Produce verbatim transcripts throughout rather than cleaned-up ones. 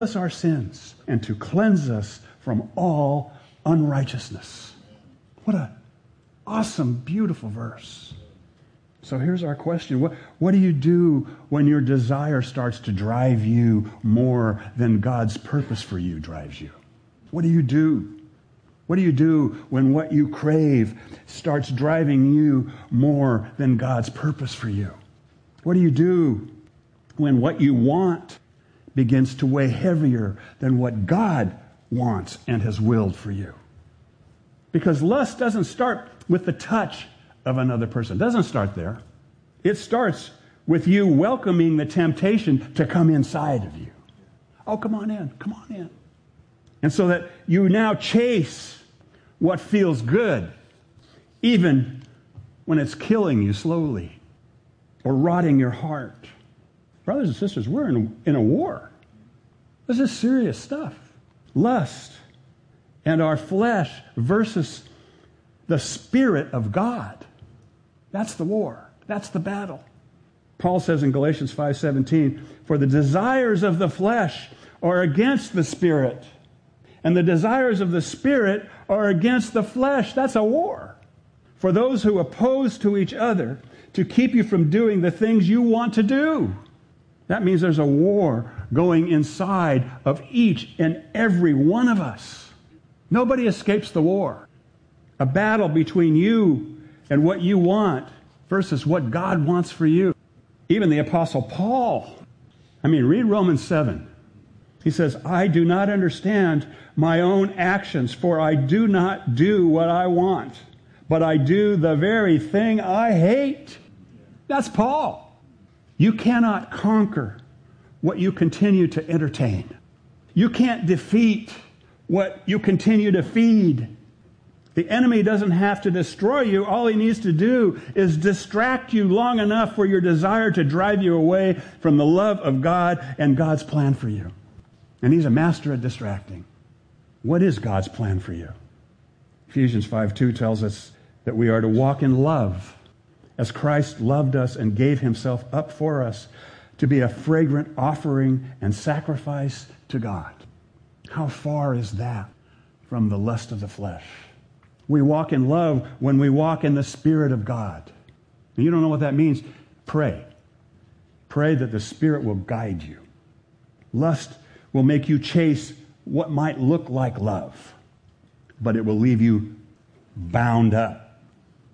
us our sins and to cleanse us from all unrighteousness. What an awesome, beautiful verse. So here's our question. What, what do you do when your desire starts to drive you more than God's purpose for you drives you? What do you do? What do you do when what you crave starts driving you more than God's purpose for you? What do you do when what you want begins to weigh heavier than what God wants and has willed for you? Because lust doesn't start with the touch of another person. It doesn't start there. It starts with you welcoming the temptation to come inside of you. Oh, come on in, come on in. And so that you now chase what feels good, even when it's killing you slowly or rotting your heart. Brothers and sisters, we're in a, in a war. This is serious stuff. Lust and our flesh versus the Spirit of God. That's the war. That's the battle. Paul says in Galatians five seventeen, for the desires of the flesh are against the Spirit, and the desires of the Spirit are against the flesh. That's a war. For those who oppose to each other to keep you from doing the things you want to do. That means there's a war going inside of each and every one of us. Nobody escapes the war. A battle between you and what you want versus what God wants for you. Even the Apostle Paul, I mean, read Romans seven. He says, I do not understand my own actions, for I do not do what I want, but I do the very thing I hate. That's Paul. You cannot conquer what you continue to entertain. You can't defeat what you continue to feed. The enemy doesn't have to destroy you. All he needs to do is distract you long enough for your desire to drive you away from the love of God and God's plan for you. And he's a master at distracting. What is God's plan for you? Ephesians five two tells us that we are to walk in love as Christ loved us and gave himself up for us to be a fragrant offering and sacrifice to God. How far is that from the lust of the flesh? We walk in love when we walk in the Spirit of God. And you don't know what that means? Pray. Pray that the Spirit will guide you. Lust will make you chase what might look like love, but it will leave you bound up.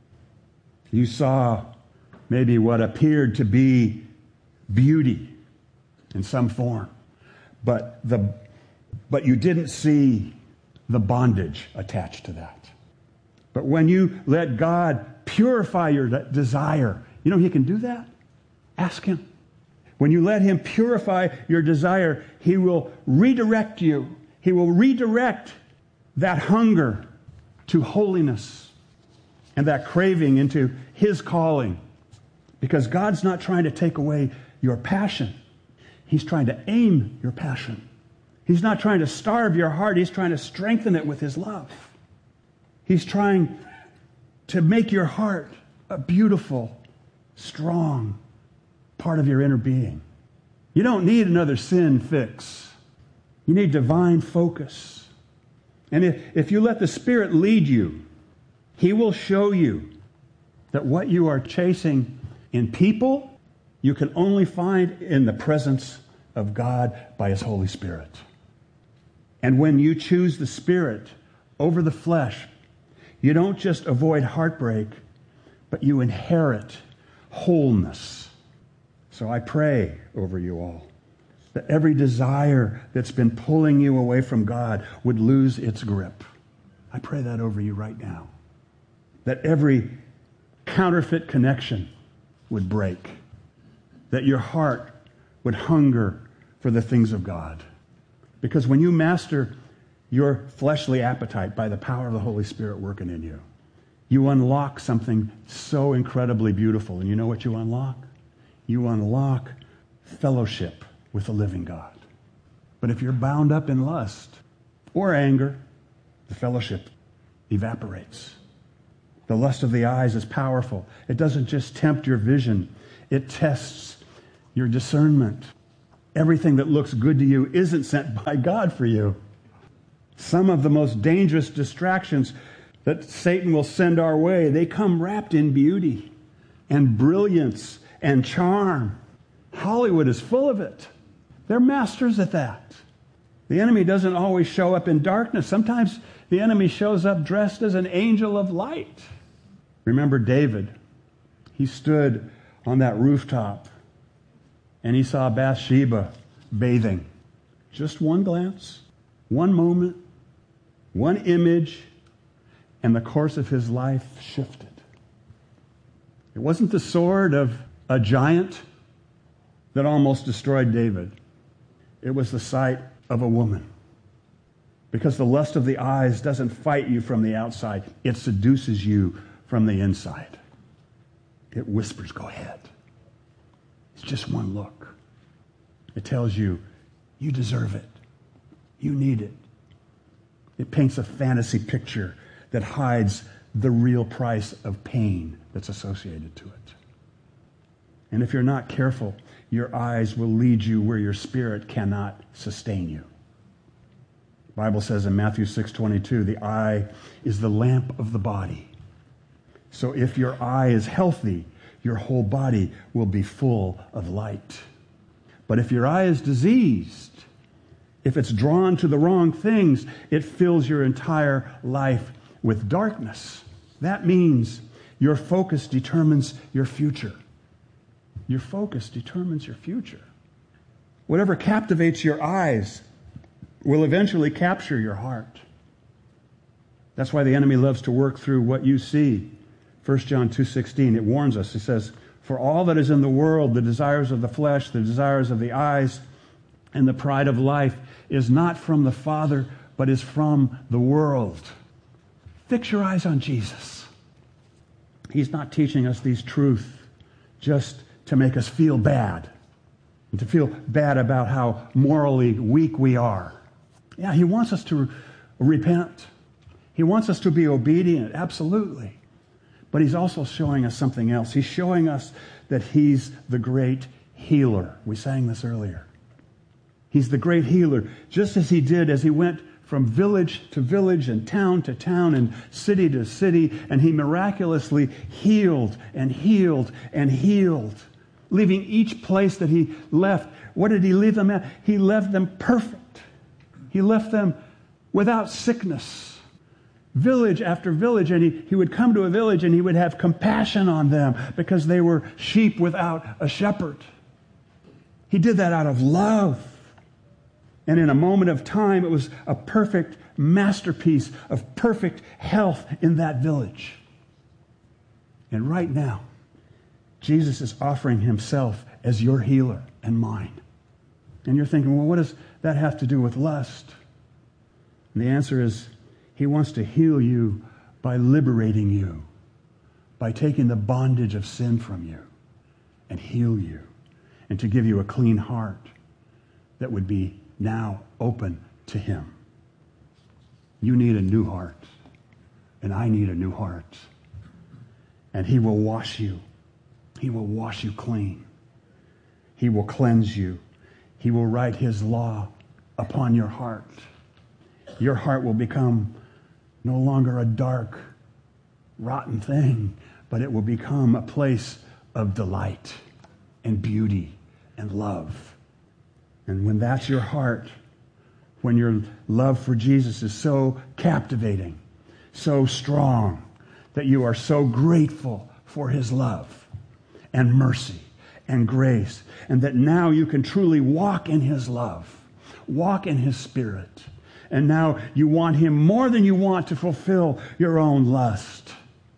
You saw maybe what appeared to be beauty in some form, but the but you didn't see the bondage attached to that. But when you let God purify your de- desire, you know he can do that? Ask him. When you let him purify your desire, he will redirect you. He will redirect that hunger to holiness and that craving into his calling. Because God's not trying to take away your passion. He's trying to aim your passion. He's not trying to starve your heart. He's trying to strengthen it with his love. He's trying to make your heart a beautiful, strong part of your inner being. You don't need another sin fix. You need divine focus. And if, if you let the Spirit lead you, he will show you that what you are chasing in people, you can only find in the presence of God by his Holy Spirit. And when you choose the Spirit over the flesh, you don't just avoid heartbreak, but you inherit wholeness. So I pray over you all that every desire that's been pulling you away from God would lose its grip. I pray that over you right now. That every counterfeit connection would break. That your heart would hunger for the things of God. Because when you master your fleshly appetite by the power of the Holy Spirit working in you, you unlock something so incredibly beautiful. And you know what you unlock? You unlock fellowship with the living God. But if you're bound up in lust or anger, the fellowship evaporates. The lust of the eyes is powerful. It doesn't just tempt your vision. It tests your discernment. Everything that looks good to you isn't sent by God for you. Some of the most dangerous distractions that Satan will send our way, they come wrapped in beauty and brilliance and charm. Hollywood is full of it. They're masters at that. The enemy doesn't always show up in darkness. Sometimes the enemy shows up dressed as an angel of light. Remember David? He stood on that rooftop and he saw Bathsheba bathing. Just one glance, one moment, one image, and the course of his life shifted. It wasn't the sword of a giant that almost destroyed David. It was the sight of a woman. Because the lust of the eyes doesn't fight you from the outside. It seduces you from the inside. It whispers, go ahead. It's just one look. It tells you, you deserve it. You need it. It paints a fantasy picture that hides the real price of pain that's associated to it. And if you're not careful, your eyes will lead you where your spirit cannot sustain you. The Bible says in Matthew six twenty-two, the eye is the lamp of the body. So if your eye is healthy, your whole body will be full of light. But if your eye is diseased, if it's drawn to the wrong things, it fills your entire life with darkness. That means your focus determines your future. Your focus determines your future. Whatever captivates your eyes will eventually capture your heart. That's why the enemy loves to work through what you see. First John two sixteen, it warns us. It says, for all that is in the world, the desires of the flesh, the desires of the eyes, and the pride of life is not from the Father, but is from the world. Fix your eyes on Jesus. He's not teaching us these truths just to make us feel bad, and to feel bad about how morally weak we are. Yeah, he wants us to re- repent. He wants us to be obedient, absolutely. But he's also showing us something else. He's showing us that he's the great healer. We sang this earlier. He's the great healer, just as he did as he went from village to village and town to town and city to city, and he miraculously healed and healed and healed, leaving each place that he left. What did he leave them at? He left them perfect. He left them without sickness. Village after village, and he, he would come to a village and he would have compassion on them because they were sheep without a shepherd. He did that out of love. And in a moment of time, it was a perfect masterpiece of perfect health in that village. And right now, Jesus is offering himself as your healer and mine. And you're thinking, well, what does that have to do with lust? And the answer is, he wants to heal you by liberating you, by taking the bondage of sin from you and heal you, and to give you a clean heart that would be now open to him. You need a new heart, and I need a new heart. And he will wash you. He will wash you clean. He will cleanse you. He will write his law upon your heart. Your heart will become no longer a dark, rotten thing, but it will become a place of delight and beauty and love. And when that's your heart, when your love for Jesus is so captivating, so strong, that you are so grateful for his love and mercy and grace, and that now you can truly walk in his love, walk in his spirit, and now you want him more than you want to fulfill your own lust.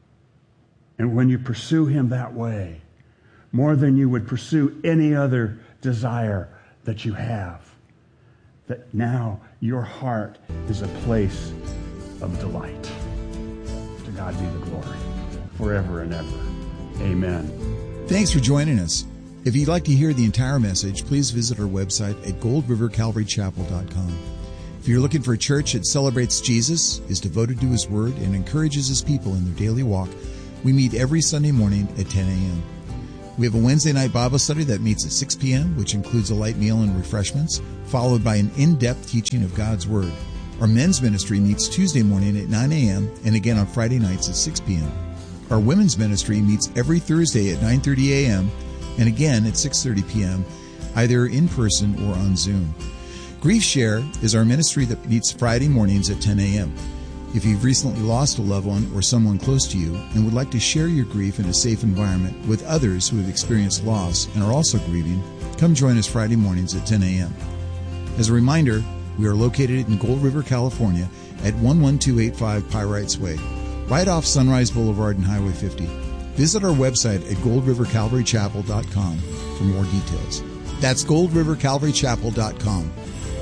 And when you pursue him that way, more than you would pursue any other desire that you have, that now your heart is a place of delight. To God be the glory, forever and ever. Amen. Thanks for joining us. If you'd like to hear the entire message, please visit our website at gold river calvary chapel dot com. If you're looking for a church that celebrates Jesus, is devoted to his word, and encourages his people in their daily walk, we meet every Sunday morning at ten a.m. We have a Wednesday night Bible study that meets at six p.m., which includes a light meal and refreshments, followed by an in-depth teaching of God's Word. Our men's ministry meets Tuesday morning at nine a.m. and again on Friday nights at six p.m. Our women's ministry meets every Thursday at nine thirty a.m. and again at six thirty p.m., either in person or on Zoom. Grief Share is our ministry that meets Friday mornings at ten a.m. If you've recently lost a loved one or someone close to you and would like to share your grief in a safe environment with others who have experienced loss and are also grieving, come join us Friday mornings at ten a.m. As a reminder, we are located in Gold River, California at one one two eight five Pyrites Way, right off Sunrise Boulevard and Highway fifty. Visit our website at gold river calvary chapel dot com for more details. That's gold river calvary chapel dot com.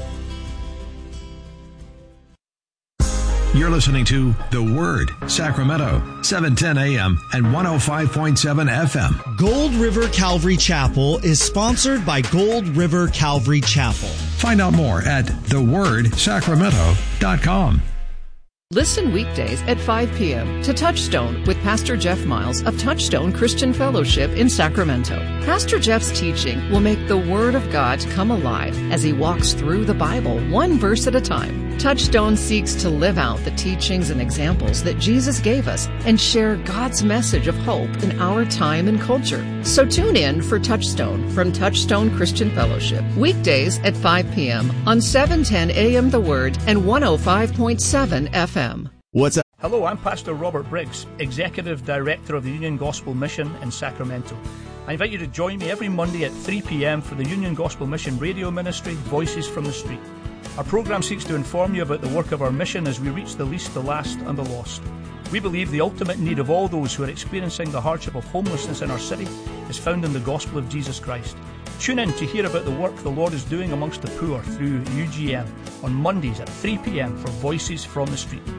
You're listening to The Word, Sacramento, seven ten a.m. and one oh five point seven F M. Gold River Calvary Chapel is sponsored by Gold River Calvary Chapel. Find out more at the word sacramento dot com. Listen weekdays at five p.m. to Touchstone with Pastor Jeff Miles of Touchstone Christian Fellowship in Sacramento. Pastor Jeff's teaching will make the Word of God come alive as he walks through the Bible one verse at a time. Touchstone seeks to live out the teachings and examples that Jesus gave us and share God's message of hope in our time and culture. So tune in for Touchstone from Touchstone Christian Fellowship, weekdays at five p.m. on seven ten a.m. The Word and one oh five point seven F M. What's up? Hello, I'm Pastor Robert Briggs, Executive Director of the Union Gospel Mission in Sacramento. I invite you to join me every Monday at three p.m. for the Union Gospel Mission radio ministry, Voices from the Street. Our program seeks to inform you about the work of our mission as we reach the least, the last, and the lost. We believe the ultimate need of all those who are experiencing the hardship of homelessness in our city is found in the gospel of Jesus Christ. Tune in to hear about the work the Lord is doing amongst the poor through U G M on Mondays at three p.m. for Voices from the Street.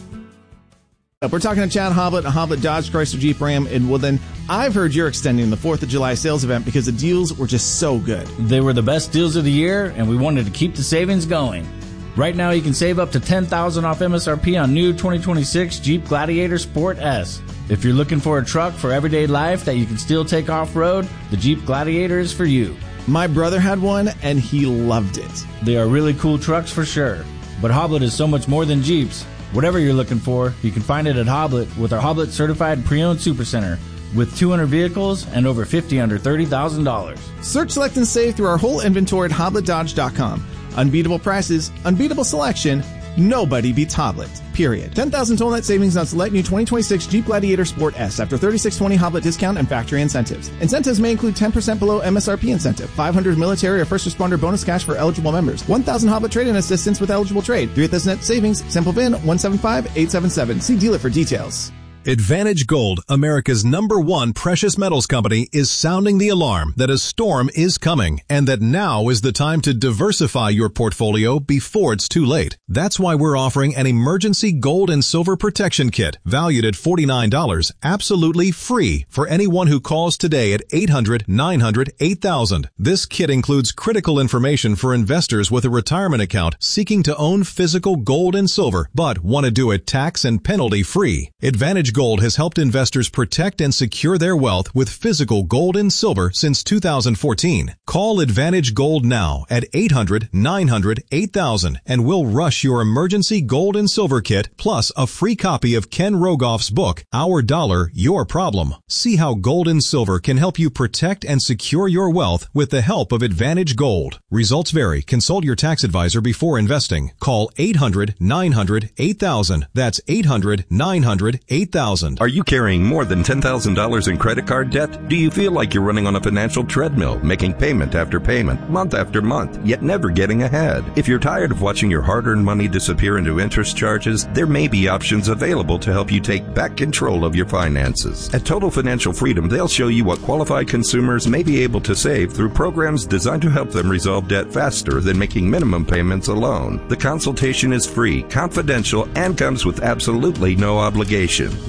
We're talking to Chad Hoblet, Hoblet Dodge Chrysler Jeep Ram in Woodland. I've heard you're extending the fourth of July sales event because the deals were just so good. They were the best deals of the year, and we wanted to keep the savings going. Right now, you can save up to ten thousand dollars off M S R P on new twenty twenty-six Jeep Gladiator Sport S. If you're looking for a truck for everyday life that you can still take off-road, the Jeep Gladiator is for you. My brother had one, and he loved it. They are really cool trucks for sure. But Hoblet is so much more than Jeeps. Whatever you're looking for, you can find it at Hoblet with our Hoblet Certified Pre-Owned Supercenter with two hundred vehicles and over fifty under thirty thousand dollars. Search, select, and save through our whole inventory at hoblet dodge dot com. Unbeatable prices, unbeatable selection. Nobody beats Hoblet, period. ten thousand total net savings on select new twenty twenty-six Jeep Gladiator Sport S after thirty-six twenty Hoblet discount and factory incentives. Incentives may include ten percent below M S R P incentive, five hundred military or first responder bonus cash for eligible members, one thousand Hoblet trade-in assistance with eligible trade. three thousand net savings, sample V I N one seven five eight seven seven. See dealer for details. Advantage Gold, America's number one precious metals company, is sounding the alarm that a storm is coming and that now is the time to diversify your portfolio before it's too late. That's why we're offering an emergency gold and silver protection kit valued at forty-nine dollars, absolutely free for anyone who calls today at eight hundred nine hundred eight thousand. This kit includes critical information for investors with a retirement account seeking to own physical gold and silver but want to do it tax and penalty free. Advantage Gold has helped investors protect and secure their wealth with physical gold and silver since two thousand fourteen. Call Advantage Gold now at eight hundred nine hundred eight thousand and we'll rush your emergency gold and silver kit plus a free copy of Ken Rogoff's book, Our Dollar, Your Problem. See how gold and silver can help you protect and secure your wealth with the help of Advantage Gold. Results vary. Consult your tax advisor before investing. Call eight hundred nine hundred eight thousand. That's eight hundred nine hundred eight thousand. Are you carrying more than ten thousand dollars in credit card debt? Do you feel like you're running on a financial treadmill, making payment after payment, month after month, yet never getting ahead? If you're tired of watching your hard-earned money disappear into interest charges, there may be options available to help you take back control of your finances. At Total Financial Freedom, they'll show you what qualified consumers may be able to save through programs designed to help them resolve debt faster than making minimum payments alone. The consultation is free, confidential, and comes with absolutely no obligation.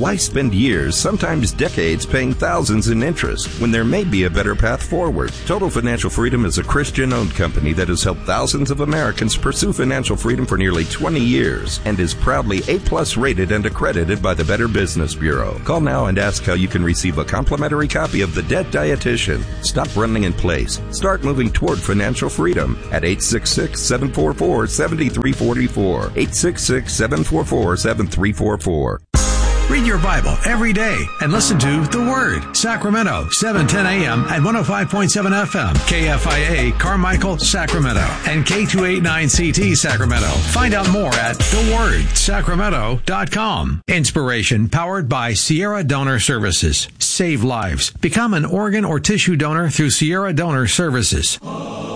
Why spend years, sometimes decades, paying thousands in interest when there may be a better path forward? Total Financial Freedom is a Christian-owned company that has helped thousands of Americans pursue financial freedom for nearly twenty years and is proudly A-plus rated and accredited by the Better Business Bureau. Call now and ask how you can receive a complimentary copy of The Debt Dietitian. Stop running in place. Start moving toward financial freedom at eight six six, seven four four, seven three four four. eight six six, seven four four, seven three four four. Read your Bible every day and listen to The Word, Sacramento, seven ten a.m. at one oh five point seven F M, K F I A, Carmichael, Sacramento, and K two eighty-nine C T, Sacramento. Find out more at the word sacramento dot com. Inspiration powered by Sierra Donor Services. Save lives. Become an organ or tissue donor through Sierra Donor Services.